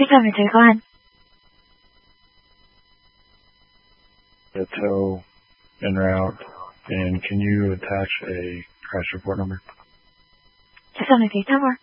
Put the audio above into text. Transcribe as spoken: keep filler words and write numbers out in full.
Confirm your go ahead. A tow en route, and can you attach a crash report number? Confirm your tower.